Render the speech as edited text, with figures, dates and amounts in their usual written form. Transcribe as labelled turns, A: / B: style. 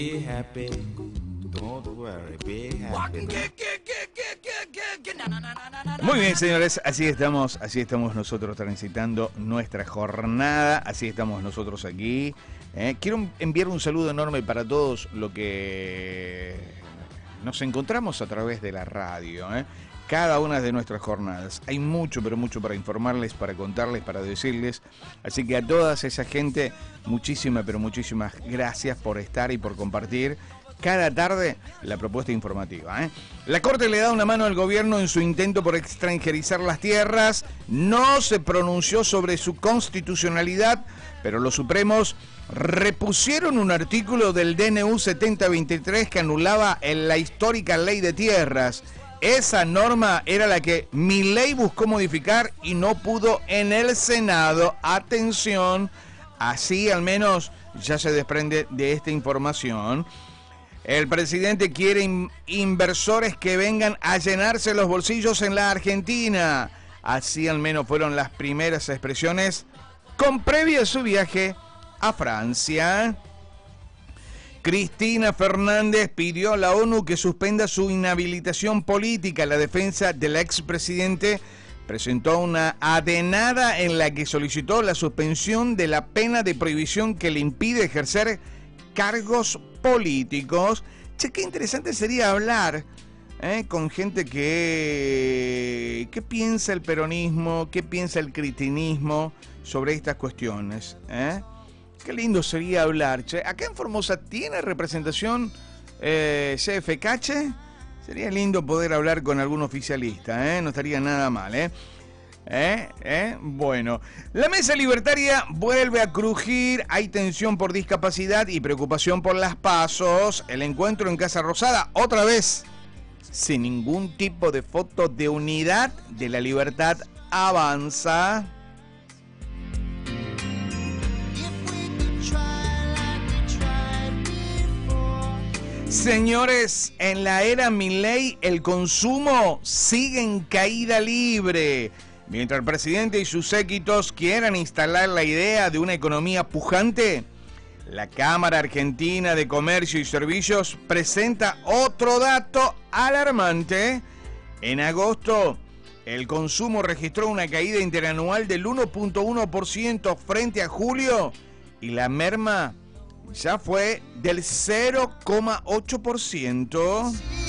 A: Be happy, don't worry, be happy.
B: Muy bien, señores, así estamos nosotros transitando nuestra jornada, así estamos nosotros aquí. Quiero enviar un saludo enorme para todos los que nos encontramos a través de la radio, cada una de nuestras jornadas. Hay mucho, pero mucho para informarles, para contarles, para decirles. Así que a toda esa gente, muchísimas, pero muchísimas gracias por estar y por compartir cada tarde la propuesta informativa. La Corte le da una mano al gobierno en su intento por extranjerizar las tierras. No se pronunció sobre su constitucionalidad, pero los Supremos repusieron un artículo del DNU 7023 que anulaba la histórica ley de tierras. Esa norma era la que Milei buscó modificar y no pudo en el Senado. Atención, así al menos ya se desprende de esta información. El presidente quiere inversores que vengan a llenarse los bolsillos en la Argentina. Así al menos fueron las primeras expresiones con previo a su viaje a Francia. Cristina Fernández pidió a la ONU que suspenda su inhabilitación política. La defensa del expresidente presentó una adenada en la que solicitó la suspensión de la pena de prohibición que le impide ejercer cargos políticos. Che, qué interesante sería hablar con gente que piensa el peronismo, qué piensa el cristinismo sobre estas cuestiones. Qué lindo sería hablar, che. Acá en Formosa tiene representación CFK, che. Sería lindo poder hablar con algún oficialista, no estaría nada mal, Bueno, la mesa libertaria vuelve a crujir. Hay tensión por discapacidad y preocupación por las pasos. El encuentro en Casa Rosada, otra vez, sin ningún tipo de foto de unidad de la libertad avanza. Señores, en la era Milei el consumo sigue en caída libre. Mientras el presidente y sus séquitos quieran instalar la idea de una economía pujante, la Cámara Argentina de Comercio y Servicios presenta otro dato alarmante. En agosto, el consumo registró una caída interanual del 1.1% frente a julio y la merma ya fue del 0,8%.